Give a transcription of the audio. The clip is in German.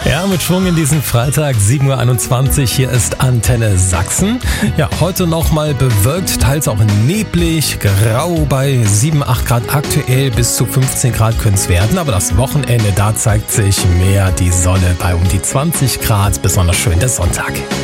Ja, mit Schwung in diesen Freitag, 7.21 Uhr, hier ist Antenne Sachsen. Ja, heute nochmal bewölkt, teils auch neblig, grau bei 7, 8 Grad aktuell, bis zu 15 Grad können es werden. Aber das Wochenende, da zeigt sich mehr die Sonne bei um die 20 Grad, besonders schön der Sonntag.